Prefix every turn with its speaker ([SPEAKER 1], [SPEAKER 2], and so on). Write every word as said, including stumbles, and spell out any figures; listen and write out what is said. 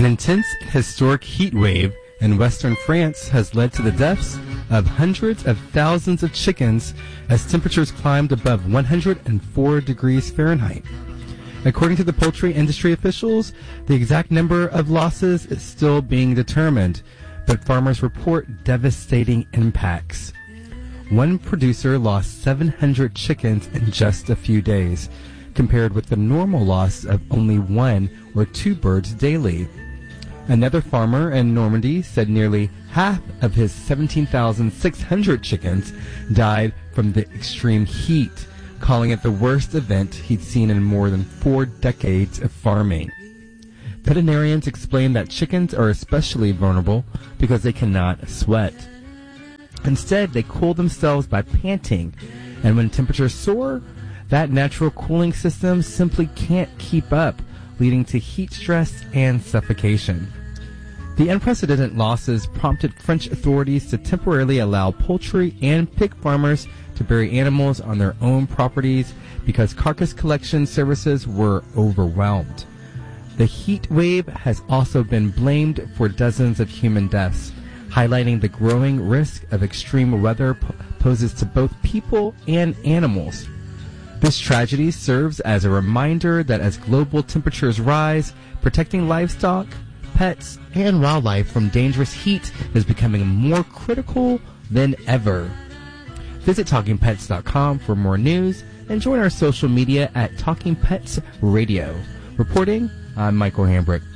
[SPEAKER 1] An intense historic heat wave in western France has led to the deaths of hundreds of thousands of chickens as temperatures climbed above one hundred four degrees Fahrenheit. According to the poultry industry officials, the exact number of losses is still being determined, but farmers report devastating impacts. One producer lost seven hundred chickens in just a few days, compared with the normal loss of only one or two birds daily. Another farmer in Normandy said nearly half of his seventeen thousand six hundred chickens died from the extreme heat, calling it the worst event he'd seen in more than four decades of farming. Veterinarians explain that chickens are especially vulnerable because they cannot sweat. Instead, they cool themselves by panting, and when temperatures soar, that natural cooling system simply can't keep up, leading to heat stress and suffocation. The unprecedented losses prompted French authorities to temporarily allow poultry and pig farmers to bury animals on their own properties because carcass collection services were overwhelmed. The heat wave has also been blamed for dozens of human deaths, highlighting the growing risk of extreme weather p- poses to both people and animals. This tragedy serves as a reminder that as global temperatures rise, protecting livestock, pets, and wildlife from dangerous heat is becoming more critical than ever. Visit talking pets dot com for more news and join our social media at Talking Pets Radio. Reporting, I'm Michael Hambrick.